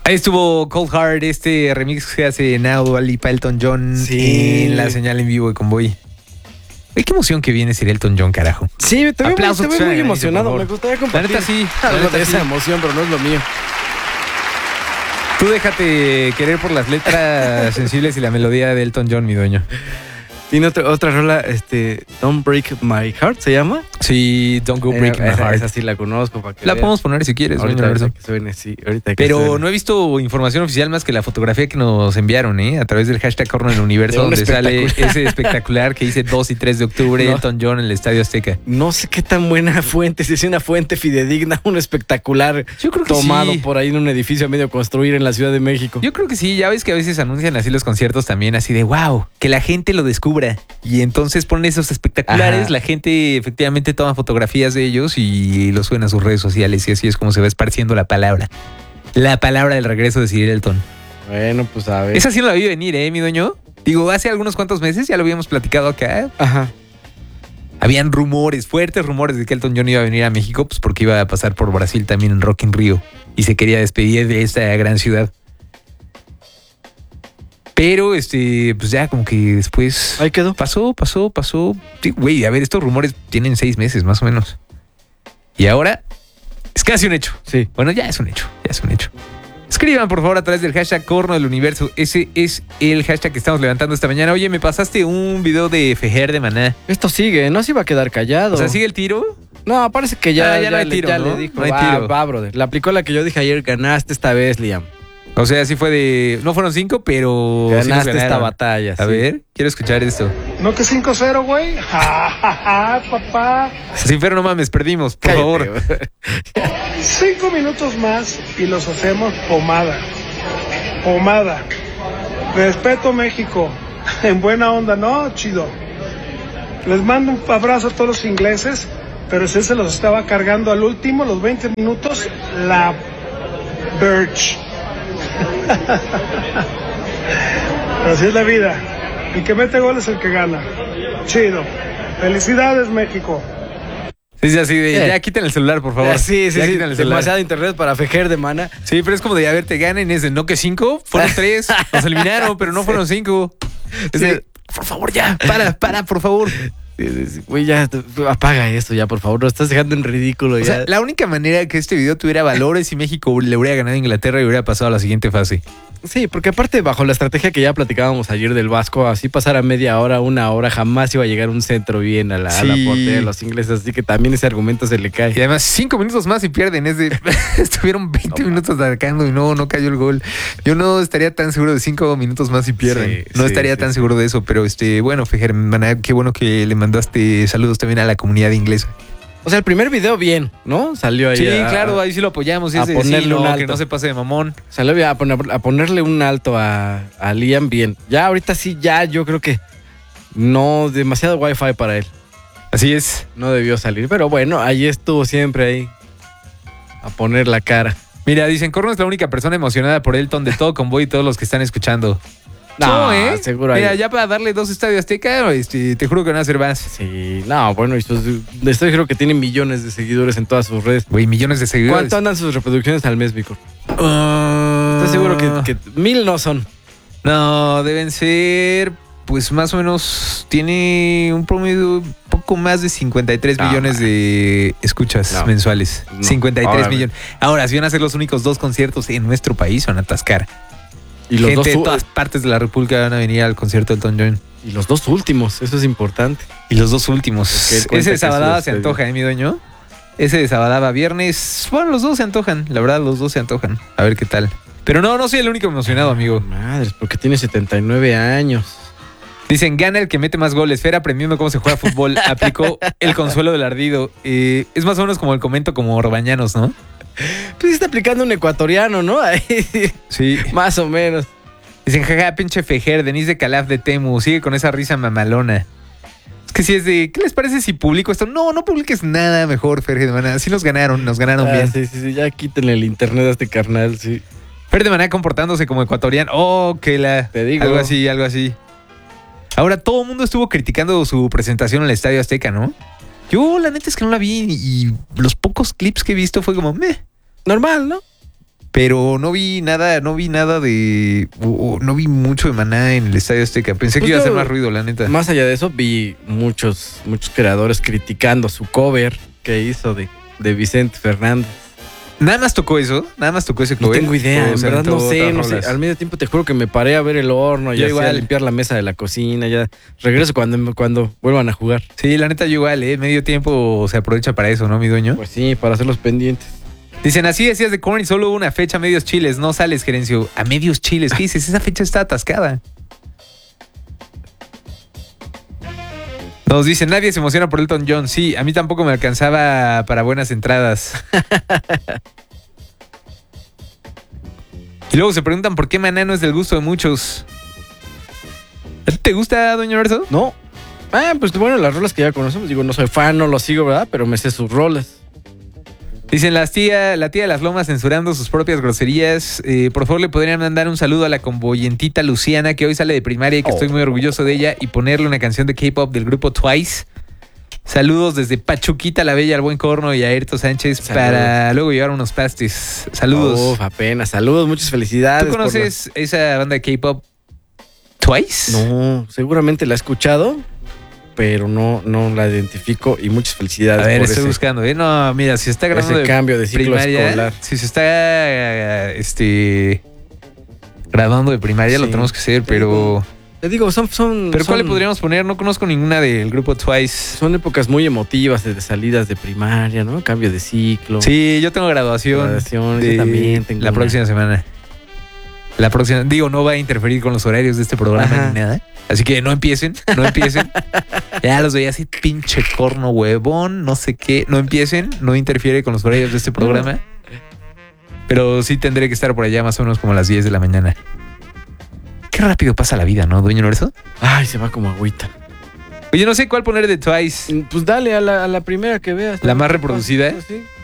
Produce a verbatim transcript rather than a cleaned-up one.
Ahí estuvo Cold Heart, este remix que hace Now, Dua Lipa, Elton John sí. en la señal en vivo de Convoy. Ay, qué emoción que viene ser Elton John, carajo. Sí, te veo, Aplausos, te veo muy emocionado. por Me gustaría compartir la neta sí, algo la neta de sí. esa emoción, pero no es lo mío. Tú déjate querer por las letras sensibles y la melodía de Elton John, mi dueño. Tiene otra, otra rola, este, Don't Break My Heart, ¿se llama? Sí, Don't Go Break eh, My esa, Heart. esa sí la conozco. Para que La veas. podemos poner si quieres, ahorita, dueño ahorita Verso. que suene, sí, ahorita que Pero suene. no he visto información oficial más que la fotografía que nos enviaron, ¿eh? A través del hashtag Corno del Universo, De un donde sale espectacular. ese espectacular que dice dos y tres de octubre, No. Elton John en el Estadio Azteca. No sé qué tan buena fuente, si es una fuente fidedigna, un espectacular Yo creo que tomado sí. por ahí en un edificio a medio construir en la Ciudad de México. Yo creo que sí, ya ves que a veces anuncian así los conciertos también, así de wow, que la gente lo descubra. Y entonces ponen esos espectaculares, Ajá. la gente efectivamente toma fotografías de ellos y los suben a sus redes sociales y así es como se va esparciendo la palabra. La palabra del regreso de Sir Elton. Bueno, pues a ver. Esa sí no la vi venir, ¿eh, mi dueño? Digo, hace algunos cuantos meses ya lo habíamos platicado acá. Ajá. Habían rumores, fuertes rumores de que Elton John iba a venir a México, pues porque iba a pasar por Brasil también en Rock in Rio y se quería despedir de esta gran ciudad. Pero, este, pues ya como que después... Ahí quedó. Pasó, pasó, pasó. Sí, güey, a ver, estos rumores tienen seis meses más o menos. Y ahora es casi un hecho. Sí. Bueno, ya es un hecho, ya es un hecho. Escriban, por favor, a través del hashtag Corno del Universo. Ese es el hashtag que estamos levantando esta mañana. Oye, me pasaste un video de Fejer de Maná. Esto sigue, no se iba a quedar callado. O sea, ¿sigue el tiro? No, parece que ya, Ah, ya ya, no hay le, tiro, ya ¿no? le dijo. No hay va, tiro. va, brother. La aplicó la que yo dije ayer, ganaste esta vez, Liam. O sea, sí fue de... No fueron cinco, pero... sí nos Ganaste esta ganaron. batalla. A sí. ver, quiero escuchar esto. ¿No que cinco cero, güey? Ja, ja, ja, papá. Sí, pero no mames, perdimos, por Cállate, favor. güey. Cinco minutos más y los hacemos pomada. Pomada. Respeto, México. En buena onda, ¿no? Chido. Les mando un abrazo a todos los ingleses, pero si se los estaba cargando al último, los veinte minutos, la Birch. Así es la vida. El que mete gol es el que gana. Chido. Felicidades, México. Sí, sí, así de... Eh. Ya quiten el celular, por favor. Ah, sí, sí, Ya sí. quiten el celular. Demasiado internet para Fejer de Mana. Sí, pero es como de, a ver, te ganen, es de, no que cinco, fueron tres, nos eliminaron, pero no fueron cinco. Es Sí. de, por favor, ya, para, para, por favor. Sí, sí, sí. Güey, ya, apaga esto ya, por favor. Lo estás dejando en ridículo O ya. sea, la única manera que este video tuviera valores si México le hubiera ganado a Inglaterra y hubiera pasado a la siguiente fase. Sí, porque aparte bajo la estrategia que ya platicábamos ayer del Vasco, así pasara media hora, una hora, jamás iba a llegar un centro bien a la, a la Sí. portería de los ingleses, así que también ese argumento se le Y cae. además, cinco minutos más y pierden. Es de, estuvieron veinte No, minutos atacando y no, no cayó el gol. Yo no estaría tan seguro de cinco minutos más y pierden. Sí, no sí, estaría sí, tan sí. seguro de eso, pero este, bueno, Fejer, Maná, qué bueno que le mandaste saludos también a la comunidad inglesa. O sea, el primer video bien, ¿no? Salió ahí. Sí, a- claro, ahí sí lo apoyamos. a Es de, ponerle sí, no, un que alto. no se pase de mamón. Salió a, poner- a ponerle un alto a, a Liam bien. Ya ahorita sí, ya yo creo que no, demasiado wifi para él. Así es. No debió salir, pero bueno, ahí estuvo siempre ahí a poner la cara. Mira, dicen, Corno es la única persona emocionada por Elton de todo Convoy y todos los que están escuchando. No, ¿eh? seguro Mira, hay- ya para darle dos estadios Azteca, este, te juro que van a hacer más. Sí, no, bueno, esto es- estoy seguro que tiene millones de seguidores en todas sus redes. Güey, millones de seguidores. ¿Cuánto andan sus reproducciones al mes, Vico? Ah, Estoy seguro que, que mil no son. No, deben ser, pues más o menos, tiene un promedio poco más de cincuenta y tres No, millones man. de escuchas No. mensuales. No. cincuenta y tres Ahora, millones. Ahora, si van a ser los únicos dos conciertos en nuestro país, van a atascar. Y los, Gente dos, de u- todas partes de la República van a venir al concierto de Elton John. y los dos últimos, eso es importante. Y los dos últimos. Porque él cuenta Ese de que Sabadaba su se estadio- antoja, ¿eh, mi dueño? Ese de Sabadaba viernes. Bueno, los dos se antojan. La verdad, los dos se antojan. A ver qué tal. Pero no, no soy el único emocionado, amigo. Madres, porque tiene setenta y nueve años. Dicen, gana el que mete más goles. Fer aprendiendo cómo se juega fútbol. Aplicó el consuelo del ardido. Eh, es más o menos como el comento como Orbañanos, ¿no? Pues está aplicando un ecuatoriano, ¿no? Ahí, Sí. más o menos. Dicen, jaja, pinche Fejer, Denise de Calaf de Temu. Sigue con esa risa mamalona. Es que si es de, ¿qué les parece si publico esto? No, no publiques nada mejor, Fer de Maná. Sí nos ganaron, nos ganaron Ah, bien. sí, sí, sí, ya quítenle el internet a este carnal, sí. Fer de Maná comportándose como ecuatoriano. Oh, que la. Te digo. Algo así, algo así. Ahora, todo el mundo estuvo criticando su presentación en el Estadio Azteca, ¿no? Yo, la neta es que no la vi y los pocos clips que he visto fue como, meh. Normal, ¿no? Pero no vi nada, no vi nada de... o- o no vi mucho de Maná en el Estadio Azteca. Pensé Pues que iba a yo- hacer más ruido, la neta. Más allá de eso, vi muchos, muchos creadores criticando su cover que hizo de, de Vicente Fernández. Nada más tocó eso, nada más tocó ese No cover. tengo idea, O en se verdad no aventó sé, otras no sé. rolas. Al mismo tiempo te juro que me paré a ver el horno y Yo así a igual. limpiar la mesa de la cocina, ya regreso cuando, cuando vuelvan a jugar. Sí, la neta yo igual, ¿eh? Medio tiempo se aprovecha para eso, ¿no, mi dueño? Pues sí, para hacer los pendientes. Dicen, así decías de Korn y solo hubo una fecha a medios chiles. No sales, Gerencio. A medios chiles. ¿Qué dices? Esa fecha está atascada. Nos dicen, nadie se emociona por Elton John. Sí, a mí tampoco me alcanzaba para buenas entradas. Y luego se preguntan por qué Maná no es del gusto de muchos. ¿A ti te gusta, doña Verso? No. Ah, pues bueno, las rolas que ya conocemos. Digo, no soy fan, no lo sigo, ¿verdad? Pero me sé sus rolas. Dicen, las tía, la tía de las lomas censurando sus propias groserías. Eh, por favor, le podrían mandar un saludo a la convoyentita Luciana, que hoy sale de primaria y que Oh. estoy muy orgulloso de ella, y ponerle una canción de K-pop del grupo Twice. Saludos desde Pachuquita la Bella al Buen Corno y a Ayrton Sánchez. Saludos. Para luego llevar unos pastis. Saludos. Uf, apenas. Saludos, muchas felicidades. ¿Tú por conoces esa banda de K-pop Twice? la- No, seguramente la he escuchado, pero no, no la identifico y muchas A felicidades ver, por estoy ese, buscando. ¿eh? No, mira, si está grabando ese de cambio de ciclo primaria, escolar. si se está eh, este graduando de primaria, lo Sí. tenemos que hacer, Te pero digo, Te digo, son, son, pero ¿cuál le son- podríamos poner? No conozco ninguna del grupo Twice. son épocas muy emotivas de, de salidas de primaria, ¿no? Cambio de ciclo. Sí, yo tengo graduación, Graduación, de yo también tengo la una. próxima semana. La próxima, digo, no va a interferir con los horarios de este programa Ajá. ni nada. Así que no empiecen, no empiecen. Ya los veía así, pinche corno huevón, no sé qué. No empiecen, no interfiere con los horarios de este programa. Pero sí tendré que estar por allá más o menos como a las diez de la mañana. Qué rápido pasa la vida, ¿no, dueño Lorenzo? Ay, se va como agüita. Oye, no sé cuál poner de Twice. Pues dale a la, a la primera que veas. ¿La más reproducida? Sí.